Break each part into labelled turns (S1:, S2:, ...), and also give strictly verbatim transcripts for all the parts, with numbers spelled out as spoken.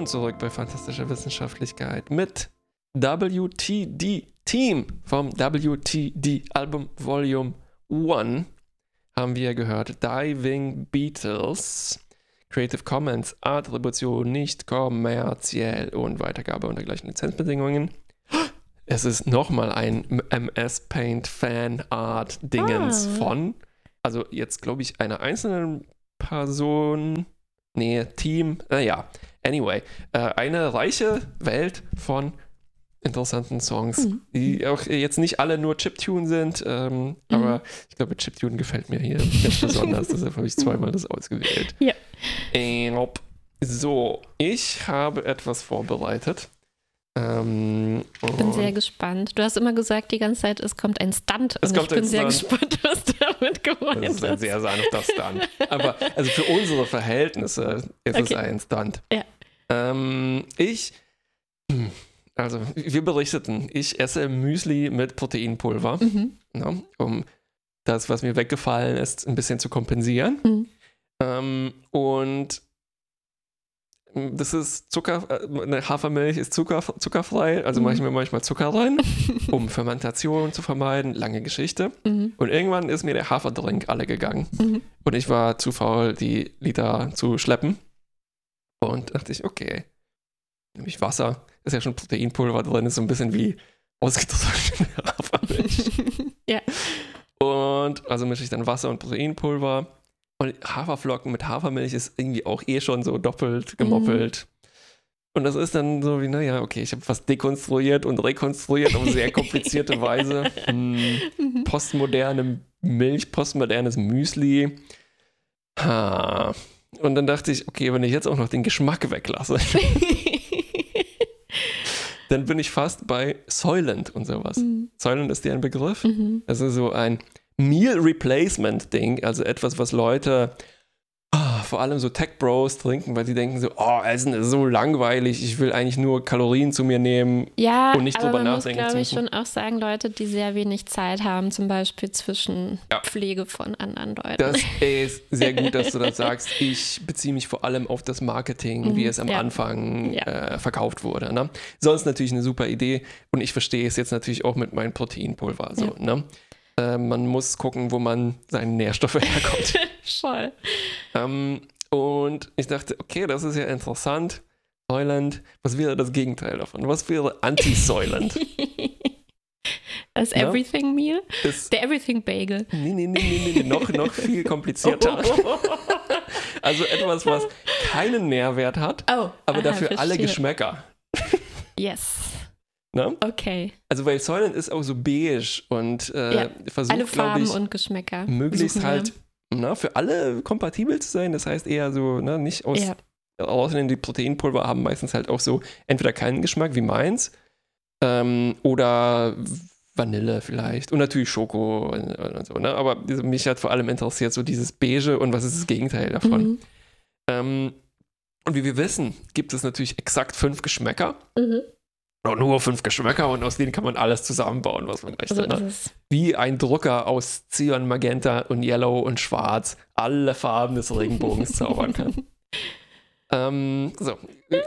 S1: Und zurück bei Fantastischer Wissenschaftlichkeit mit W T D Team vom W T D Album Volume eins haben wir gehört Diving Beatles, Creative Commons, Attribution nicht kommerziell und Weitergabe unter gleichen Lizenzbedingungen. Es ist nochmal ein M S Paint Fanart Dingens ah. von, also jetzt glaube ich einer einzelnen Person, nee, Team, naja, anyway, äh, eine reiche Welt von interessanten Songs, mhm. die auch jetzt nicht alle nur Chiptune sind, ähm, mhm. aber ich glaube, Chiptune gefällt mir hier ganz besonders, deshalb habe ich zweimal das ausgewählt.
S2: Ja.
S1: Äh, so, ich habe etwas vorbereitet. Ähm,
S2: ich bin sehr gespannt. Du hast immer gesagt die ganze Zeit, es kommt ein Stunt.
S1: Es
S2: Und
S1: kommt
S2: ich bin
S1: ein
S2: sehr
S1: Stunt.
S2: gespannt, was damit gemeint ist.
S1: Das ist ein sehr sanfter Stunt. Aber also für unsere Verhältnisse ist okay. es ein Stunt.
S2: Ja.
S1: Ähm, ich, also wir berichteten, ich esse Müsli mit Proteinpulver,
S2: Mhm.
S1: ne, um das, was mir weggefallen ist, ein bisschen zu kompensieren.
S2: Mhm.
S1: Ähm, und das ist Zucker, eine Hafermilch ist Zucker, zuckerfrei, also
S2: Mhm.
S1: mache ich mir manchmal Zucker rein, um Fermentation zu vermeiden, lange Geschichte.
S2: Mhm.
S1: Und irgendwann ist mir der Haferdrink alle gegangen.
S2: Mhm.
S1: Und ich war zu faul, die Liter zu schleppen. Und dachte ich, okay, nehme ich Wasser, ist ja schon Proteinpulver drin, ist so ein bisschen wie ausgetrocknete Hafermilch.
S2: Ja.
S1: Und also mische ich dann Wasser und Proteinpulver. Und Haferflocken mit Hafermilch ist irgendwie auch eh schon so doppelt gemoppelt. Mhm. Und das ist dann so wie, naja, okay, ich habe was dekonstruiert und rekonstruiert auf sehr komplizierte Weise. Hm,
S2: Mhm.
S1: postmoderne Milch, postmodernes Müsli. Ha. Und dann dachte ich, okay, wenn ich jetzt auch noch den Geschmack weglasse, dann bin ich fast bei Soylent und sowas.
S2: Mhm.
S1: Soylent ist dir ein Begriff?
S2: Mhm.
S1: Das ist so ein Meal Replacement Ding, also etwas, was Leute, oh, vor allem so Tech Bros trinken, weil sie denken so, oh, Essen ist so langweilig, ich will eigentlich nur Kalorien zu mir nehmen
S2: Ja,
S1: und nicht
S2: aber
S1: drüber
S2: man
S1: nachdenken.
S2: muss, glaube ich,
S1: zu müssen.
S2: schon auch sagen, Leute, die sehr wenig Zeit haben, zum Beispiel zwischen
S1: Ja.
S2: Pflege von anderen Leuten.
S1: Das ist sehr gut, dass du das sagst. Ich beziehe mich vor allem auf das Marketing, wie es am
S2: Ja.
S1: Anfang
S2: Ja.
S1: äh, verkauft wurde. Ne? Sonst natürlich eine super Idee und ich verstehe es jetzt natürlich auch mit meinem Proteinpulver. So,
S2: Ja.
S1: ne? Äh, man muss gucken, wo man seine Nährstoffe herkommt.
S2: Voll.
S1: ähm, und ich dachte, okay, das ist ja interessant. Soylent, was wäre das Gegenteil davon? Was wäre Anti-Soylent?
S2: Das
S1: Ja.
S2: Everything Meal?
S1: Das-
S2: Der Everything Bagel.
S1: Nee, nee, nee, nee, nee, noch, noch viel komplizierter. Also etwas, was keinen Nährwert hat,
S2: Oh,
S1: aber
S2: aha,
S1: dafür alle
S2: verstehe.
S1: Geschmäcker.
S2: Yes.
S1: Ne?
S2: Okay.
S1: Also weil Soylent ist auch so beige und äh,
S2: Ja, Alle
S1: versucht, glaube
S2: Farben
S1: ich,
S2: und Geschmäcker.
S1: möglichst
S2: suchen wir.
S1: halt na, für alle kompatibel zu sein. Das heißt eher so, ne, nicht aus,
S2: Ja.
S1: außerdem die Proteinpulver haben meistens halt auch so entweder keinen Geschmack wie meins ähm, oder Vanille vielleicht und natürlich Schoko und, und so. Ne? Aber diese- mich hat vor allem interessiert so dieses Beige und was ist das Gegenteil davon.
S2: Mhm.
S1: Ähm, und wie wir wissen, gibt es natürlich exakt fünf Geschmäcker.
S2: Mhm.
S1: Oder nur fünf Geschmäcker und aus denen kann man alles zusammenbauen, was man möchte.
S2: So ist
S1: Ne?
S2: es.
S1: Wie ein Drucker aus Cyan, Magenta und Yellow und Schwarz alle Farben des Regenbogens zaubern kann. ähm, so.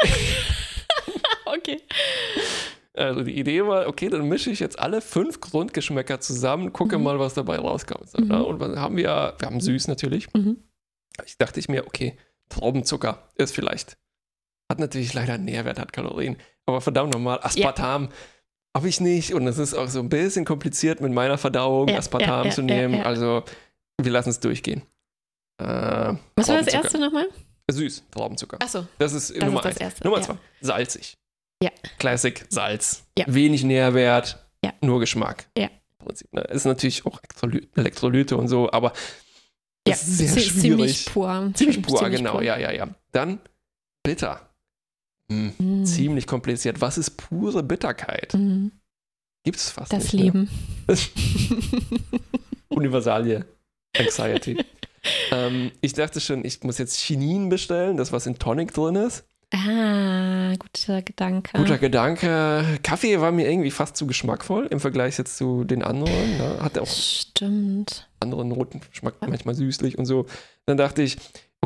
S2: Okay.
S1: Also die Idee war, okay, dann mische ich jetzt alle fünf Grundgeschmäcker zusammen, gucke
S2: Mhm.
S1: mal, was dabei rauskommt. So,
S2: Mhm.
S1: ne? Und was haben wir? Wir haben süß natürlich.
S2: Mhm.
S1: Ich dachte ich mir, okay, Traubenzucker ist vielleicht, hat natürlich leider einen Nährwert, hat Kalorien, aber verdammt nochmal, Aspartam habe ich nicht und es ist auch so ein bisschen kompliziert mit meiner Verdauung,
S2: Ja,
S1: Aspartam
S2: ja, ja,
S1: zu
S2: ja,
S1: nehmen,
S2: ja.
S1: also wir lassen es durchgehen. Äh,
S2: Was war das
S1: Traubenzucker.
S2: erste nochmal?
S1: Süß, Traubenzucker.
S2: Achso.
S1: Das ist
S2: Das
S1: Nummer
S2: ist das
S1: eins.
S2: Erste,
S1: Nummer
S2: ja.
S1: zwei, salzig.
S2: Ja.
S1: Classic, Salz.
S2: Ja.
S1: Wenig Nährwert,
S2: Ja.
S1: nur Geschmack.
S2: Ja.
S1: Im Prinzip, ne? Ist natürlich auch Elektroly- Elektrolyte und so, aber
S2: Ja,
S1: ist sehr
S2: zi-
S1: schwierig.
S2: ziemlich pur.
S1: Ziemlich pur,
S2: Ziemlich
S1: genau,
S2: pur.
S1: ja, ja, ja. Dann bitter. Hm,
S2: Mm.
S1: Ziemlich kompliziert. Was ist pure Bitterkeit?
S2: Mhm.
S1: Gibt es fast
S2: Das
S1: nicht.
S2: Leben.
S1: Ne? Universalie. Anxiety. ähm, ich dachte schon, ich muss jetzt Chinin bestellen, das was in Tonic drin ist.
S2: Ah, guter Gedanke.
S1: Guter Gedanke. Kaffee war mir irgendwie fast zu geschmackvoll im Vergleich jetzt zu den anderen. Ne? Hatte auch
S2: Stimmt.
S1: andere Noten, schmeckt manchmal süßlich und so. Dann dachte ich,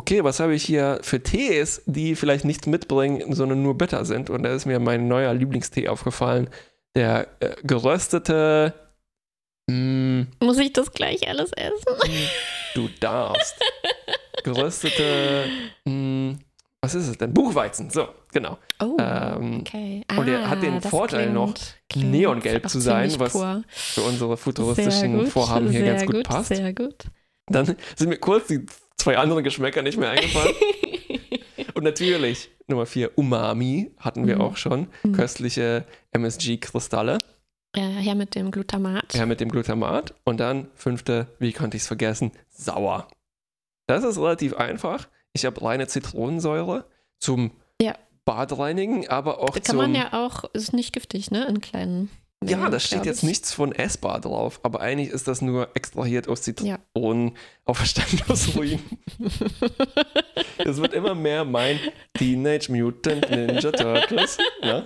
S1: okay, was habe ich hier für Tees, die vielleicht nichts mitbringen, sondern nur bitter sind? Und da ist mir mein neuer Lieblingstee aufgefallen. Der äh, geröstete. Mh,
S2: Muss ich das gleich alles essen?
S1: Du darfst. Geröstete. Mh, was ist es denn? Buchweizen. So, genau.
S2: Oh,
S1: ähm,
S2: okay.
S1: Und er hat den
S2: das
S1: Vorteil
S2: klingt-
S1: noch,
S2: klingt
S1: neongelb
S2: auch
S1: zu sein,
S2: ziemlich
S1: was
S2: pur.
S1: für unsere
S2: Sehr
S1: futuristischen
S2: gut,
S1: Vorhaben hier
S2: sehr
S1: ganz gut, passt.
S2: Sehr gut.
S1: Dann sind mir kurz die zwei anderen Geschmäcker nicht mehr eingefallen. Und natürlich, Nummer vier, Umami hatten wir
S2: Mhm.
S1: auch schon.
S2: Mhm.
S1: Köstliche M S G-Kristalle.
S2: Ja, her mit dem Glutamat.
S1: Ja, mit dem Glutamat. Und dann fünfte, wie konnte ich es vergessen? Sauer. Das ist relativ einfach. Ich habe reine Zitronensäure zum
S2: Ja.
S1: Badreinigen, aber auch
S2: Da kann
S1: zum...
S2: man ja auch, ist nicht giftig, ne? In kleinen
S1: Ja,
S2: Mengen,
S1: da steht
S2: glaub
S1: jetzt
S2: ich.
S1: nichts von essbar drauf, aber eigentlich ist das nur extrahiert aus
S2: Ja.
S1: Zitronen, auferstanden aus Ruinen. Das wird immer mehr mein Teenage Mutant Ninja Turtles. Ja?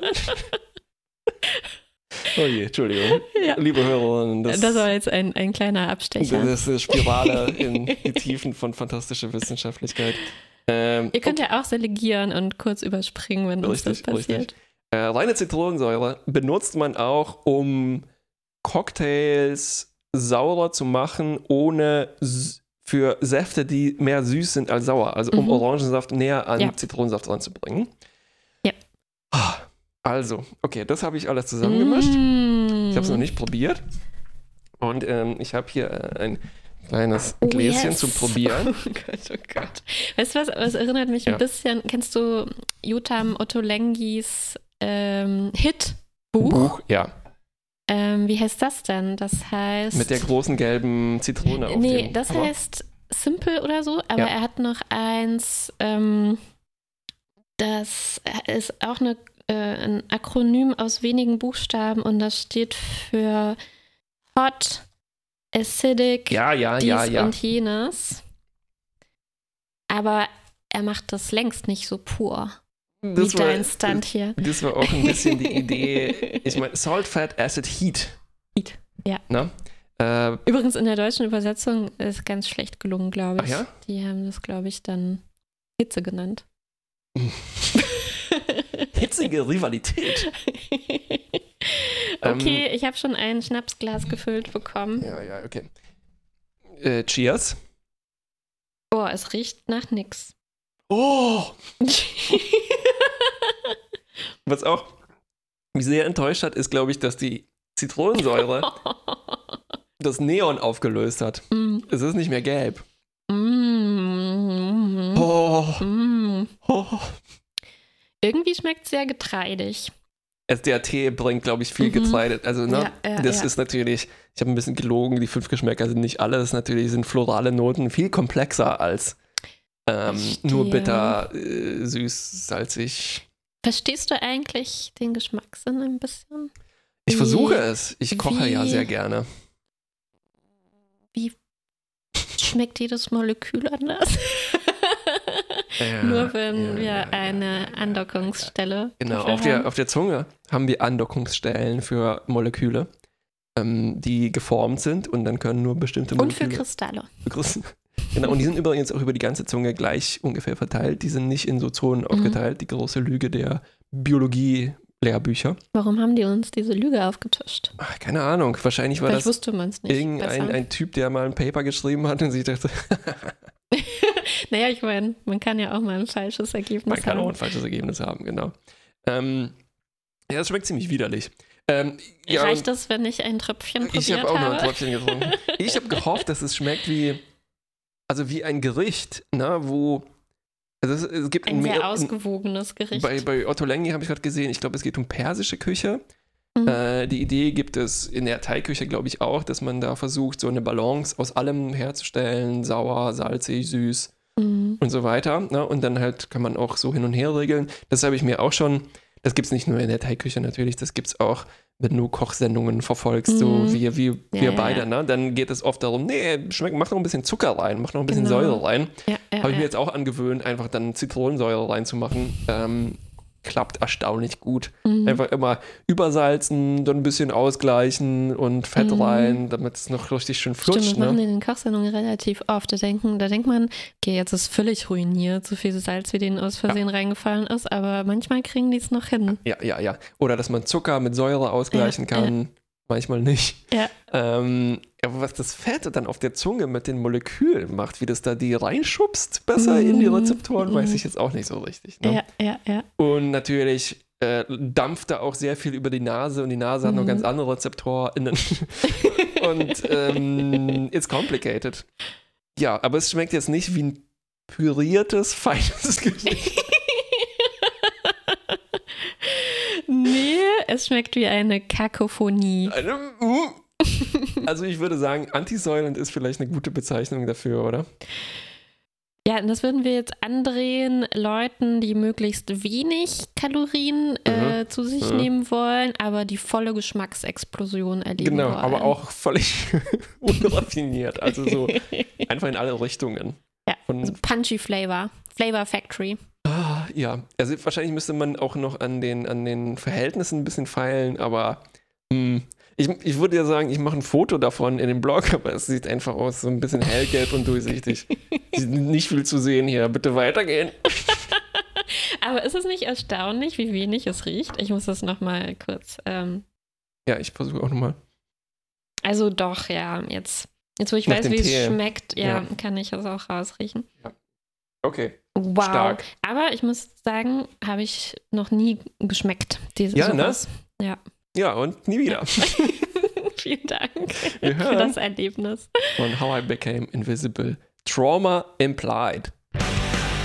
S1: Oh je, Entschuldigung.
S2: Ja.
S1: Liebe Hörerinnen, das,
S2: Das war jetzt ein, ein kleiner Abstecher.
S1: das ist eine Spirale in die Tiefen von fantastischer Wissenschaftlichkeit. Ähm,
S2: Ihr könnt ja auch selegieren und kurz überspringen, wenn uns das
S1: Richtig,
S2: passiert.
S1: richtig. Äh, reine Zitronensäure benutzt man auch, um Cocktails saurer zu machen, ohne s- für Säfte, die mehr süß sind als sauer. Also um
S2: Mhm.
S1: Orangensaft näher an
S2: Ja.
S1: Zitronensaft ranzubringen.
S2: Ja.
S1: Ah, Also, okay, das habe ich alles zusammengemischt.
S2: Mm.
S1: Ich habe es noch nicht probiert. Und ähm, ich habe hier äh, ein kleines
S2: Oh,
S1: Gläschen
S2: yes.
S1: zum Probieren.
S2: Oh Gott, oh Gott. Weißt du was, was erinnert mich
S1: Ja.
S2: ein bisschen, kennst du Jotam Ottolengis ähm, Hit-Buch?
S1: Buch, ja.
S2: Ähm, wie heißt das denn? Das heißt...
S1: Mit der großen gelben Zitrone auf
S2: Nee,
S1: dem
S2: das
S1: Cover.
S2: heißt Simple oder so, aber
S1: Ja.
S2: er hat noch eins, ähm, das ist auch eine, äh, ein Akronym aus wenigen Buchstaben und das steht für Hot, Acidic,
S1: Ja, ja,
S2: dies
S1: ja, ja.
S2: und jenes. Aber er macht das längst nicht so pur wie
S1: Das war,
S2: dein Stunt hier.
S1: das war auch ein bisschen die Idee. Ich meine, Salt, Fat, Acid, Heat.
S2: Heat, ja.
S1: Na? Äh,
S2: Übrigens in der deutschen Übersetzung ist ganz schlecht gelungen, glaube ich.
S1: Ach ja?
S2: Die haben das, glaube ich, dann Hitze genannt.
S1: hitzige Rivalität.
S2: Okay, ich habe schon ein Schnapsglas gefüllt bekommen.
S1: Ja, ja, okay. Äh, cheers.
S2: Oh, es riecht nach nix.
S1: Oh! Was auch mich sehr enttäuscht hat, ist, glaube ich, dass die Zitronensäure das Neon aufgelöst hat.
S2: Mm.
S1: Es ist nicht mehr gelb.
S2: Mm.
S1: Oh.
S2: Mm.
S1: Oh.
S2: Irgendwie schmeckt es sehr getreidig.
S1: Also der Tee bringt, glaube ich, viel
S2: Mhm.
S1: Getreide. Also, ne,
S2: Ja, ja,
S1: das
S2: ja.
S1: ist natürlich, ich habe ein bisschen gelogen, die fünf Geschmäcker sind nicht alles. Natürlich sind florale Noten viel komplexer als ähm,
S2: Verstehe.
S1: nur bitter, äh, süß, salzig.
S2: Verstehst du eigentlich den Geschmackssinn ein bisschen?
S1: Ich
S2: Wie-
S1: versuche es. Ich koche ja
S2: wie-
S1: sehr gerne.
S2: Schmeckt jedes Molekül anders?
S1: Ja,
S2: Nur wenn
S1: ja,
S2: wir
S1: ja, ja,
S2: eine
S1: ja, ja,
S2: Andockungsstelle
S1: Genau,
S2: dafür
S1: auf der,
S2: haben.
S1: auf der Zunge haben wir Andockungsstellen für Moleküle, ähm, die geformt sind und dann können nur bestimmte
S2: Und für
S1: Moleküle
S2: Kristalle.
S1: begrüßen. Genau, und die sind übrigens auch über die ganze Zunge gleich ungefähr verteilt. Die sind nicht in so Zonen
S2: Mhm.
S1: aufgeteilt. Die große Lüge der Biologie-Lehrbücher.
S2: Warum haben die uns diese Lüge aufgetischt?
S1: Ach, keine Ahnung, wahrscheinlich war
S2: Vielleicht
S1: das
S2: wusste man es nicht.
S1: irgendein
S2: besser.
S1: ein Typ, der mal ein Paper geschrieben hat und sich dachte,
S2: Naja, ich meine, man kann ja auch mal ein falsches Ergebnis
S1: man kann
S2: haben.
S1: auch ein falsches Ergebnis haben, genau. Ähm, ja, das schmeckt ziemlich widerlich. Ähm, ja,
S2: Reicht das, wenn ich ein Tröpfchen probiert
S1: ich habe auch nur ein
S2: habe?
S1: Tröpfchen getrunken. Ich habe gehofft, dass es schmeckt wie, also wie ein Gericht, ne, wo, also es, es gibt
S2: Ein
S1: mehr,
S2: sehr ausgewogenes Gericht.
S1: bei, bei Otto Lengi habe ich gerade gesehen, ich glaube, es geht um persische Küche.
S2: Mhm.
S1: Äh, die Idee gibt es in der Thai-Küche, glaube ich, auch, dass man da versucht, so eine Balance aus allem herzustellen, sauer, salzig, süß
S2: Mhm.
S1: und so weiter. Ne? Und dann halt kann man auch so hin und her regeln. Das habe ich mir auch schon, das gibt es nicht nur in der Thai-Küche natürlich, das gibt es auch, wenn du Kochsendungen verfolgst, so
S2: Mhm.
S1: wie, wie
S2: Ja,
S1: wir
S2: ja,
S1: beide,
S2: ja.
S1: ne? Dann geht es oft darum, nee, schmeck, mach noch ein bisschen Zucker rein, mach noch ein bisschen
S2: Genau.
S1: Säure rein.
S2: Ja, ja,
S1: Habe ich mir
S2: ja.
S1: jetzt auch angewöhnt, einfach dann Zitronensäure reinzumachen. Ähm, klappt erstaunlich gut.
S2: Mhm.
S1: Einfach immer übersalzen, dann ein bisschen ausgleichen und Fett
S2: Mhm.
S1: rein, damit es noch richtig schön
S2: Stimmt,
S1: flutscht.
S2: das machen
S1: Ne?
S2: die in den Kochsendungen relativ oft. Da, denken, da denkt man, okay, jetzt ist völlig ruiniert, so viel Salz, wie denen aus Versehen reingefallen ist, aber manchmal kriegen die es noch hin.
S1: Ja, ja, ja. Oder dass man Zucker mit Säure ausgleichen
S2: Ja,
S1: kann. Manchmal nicht.
S2: Ja.
S1: Ähm, aber was das Fett dann auf der Zunge mit den Molekülen macht, wie das da die reinschubst, besser
S2: Mhm.
S1: in die Rezeptoren, weiß
S2: Mhm.
S1: ich jetzt auch nicht so richtig. Ne?
S2: Ja, ja, ja.
S1: Und natürlich äh, dampft da auch sehr viel über die Nase und die Nase hat noch
S2: Mhm.
S1: ganz andere RezeptorInnen. Und ähm, it's complicated. Ja, aber es schmeckt jetzt nicht wie ein püriertes, feines Gericht.
S2: Nee, es schmeckt wie eine Kakophonie.
S1: Eine, mm. Also ich würde sagen, Antisäuernd ist vielleicht eine gute Bezeichnung dafür, oder?
S2: Ja, und das würden wir jetzt andrehen, Leuten, die möglichst wenig Kalorien äh,
S1: Mhm.
S2: zu sich
S1: Mhm.
S2: nehmen wollen, aber die volle Geschmacksexplosion erleben
S1: Genau,
S2: wollen.
S1: aber auch völlig unraffiniert. Also so einfach in alle Richtungen.
S2: Ja,
S1: Und
S2: also Punchy Flavor, Flavor Factory.
S1: Ah, ja, also wahrscheinlich müsste man auch noch an den, an den Verhältnissen ein bisschen feilen, aber hm, ich, ich würde ja sagen, ich mache ein Foto davon in dem Blog, aber es sieht einfach aus, so ein bisschen hellgelb und durchsichtig. Nicht viel zu sehen hier, bitte weitergehen.
S2: Aber ist es nicht erstaunlich, wie wenig es riecht? Ich muss das nochmal kurz. Ähm,
S1: Ja, ich versuche auch nochmal.
S2: also doch, ja, jetzt, jetzt wo ich
S1: Nach
S2: weiß,
S1: dem
S2: wie
S1: Tee.
S2: es schmeckt, ja,
S1: Ja.
S2: kann ich es auch rausriechen.
S1: Okay,
S2: Wow.
S1: stark.
S2: Aber ich muss sagen, habe ich noch nie geschmeckt. Diese,
S1: Ja, ne?
S2: sowas. Ja.
S1: Ja, und nie wieder.
S2: Vielen Dank
S1: Wir
S2: für
S1: hören
S2: das Erlebnis.
S1: von How I Became Invisible. Trauma Implied.